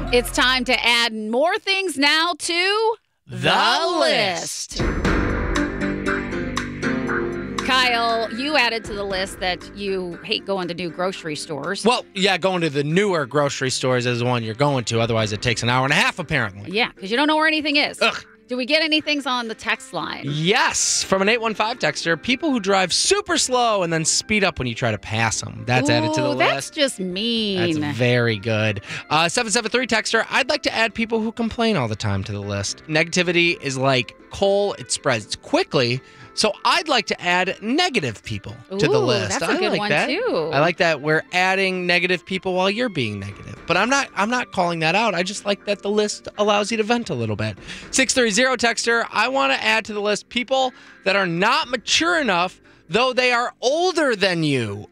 It's time to add more things now to The List. Kyle, you added to the list that you hate going to new grocery stores. Well, yeah, going to the newer grocery stores is the one you're going to. Otherwise, it takes an hour and a half, apparently. Yeah, because you don't know where anything is. Ugh. Do we get anything on the text line? Yes, from an 815 texter, people who drive super slow and then speed up when you try to pass them. That's added to the list. That's just mean. That's very good. 773 texter, I'd like to add people who complain all the time to the list. Negativity is like coal, it spreads quickly. So I'd like to add negative people to the list. That's a good one, too. I like that we're adding negative people while you're being negative. But I'm not calling that out. I just like that the list allows you to vent a little bit. 630 texter, I want to add to the list people that are not mature enough, though they are older than you.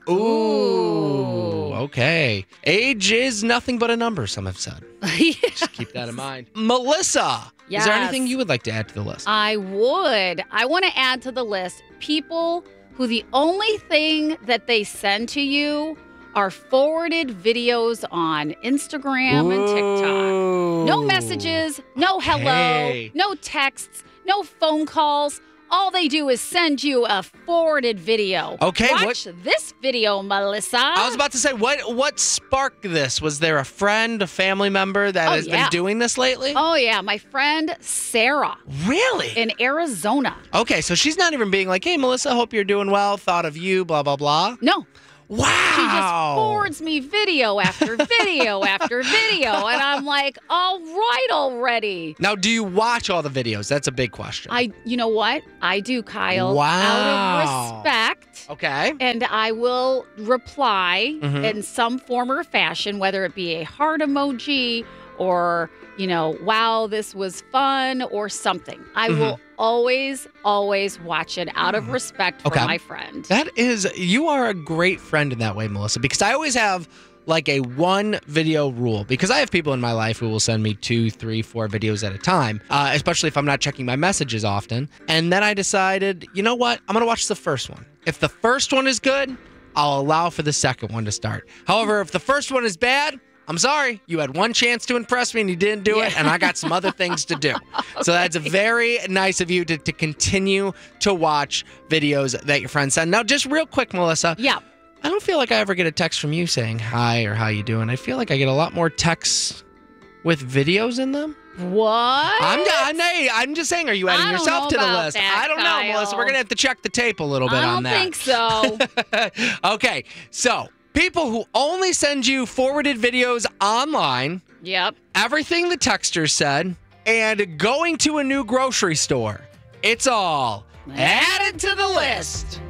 Ooh. Okay. Age is nothing but a number, some have said. Just keep that in mind. Melissa. Yes. Is there anything you would like to add to the list? I would. I want to add to the list people who the only thing that they send to you are forwarded videos on Instagram and TikTok. No messages, no hello, no texts, no phone calls. All they do is send you a forwarded video. Okay, watch this video, Melissa. I was about to say, what sparked this? Was there a friend, a family member that has been doing this lately? Oh, yeah. My friend, Sarah. Really? In Arizona. Okay, so she's not even being like, hey, Melissa, hope you're doing well, thought of you, blah, blah, blah. No. Wow. She just forwards me video after video after video. And I'm like, all right already. Now, do you watch all the videos? That's a big question. You know what? I do, Kyle. Wow. Out of respect. Okay. And I will reply in some form or fashion, whether it be a heart emoji or, wow, this was fun or something. I will always watch it out of respect for my friend. You are a great friend in that way, Melissa, because I always have like a one video rule, because I have people in my life who will send me 2, 3, 4 videos at a time, especially if I'm not checking my messages often. And then I decided, you know what? I'm going to watch the first one. If the first one is good, I'll allow for the second one to start. However, if the first one is bad, I'm sorry, you had one chance to impress me and you didn't do it, and I got some other things to do. Okay. So that's very nice of you to continue to watch videos that your friends send. Now, just real quick, Melissa. Yeah. I don't feel like I ever get a text from you saying hi or how you doing. I feel like I get a lot more texts with videos in them. What? I'm just saying, are you adding yourself to the list? I don't know, Melissa. We're going to have to check the tape a little bit on that. I don't think so. Okay, so people who only send you forwarded videos online. Yep. Everything the texter said, and going to a new grocery store. It's all added to the list.